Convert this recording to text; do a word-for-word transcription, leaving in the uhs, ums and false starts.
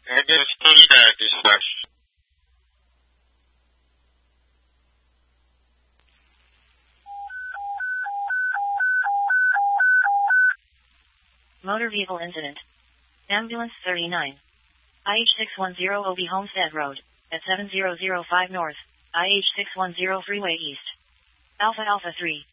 Again, story that dispatch. Motor vehicle incident. Ambulance thirty-nine. I H six one zero O B Homestead Road, at seven zero zero five North, I H six one zero Freeway East. Alpha Alpha three.